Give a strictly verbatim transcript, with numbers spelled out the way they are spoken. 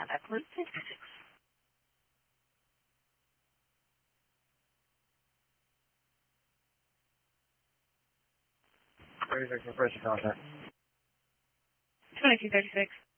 Contact please. thirty-six. thirty-six, request your contact. twenty-two thirty-six.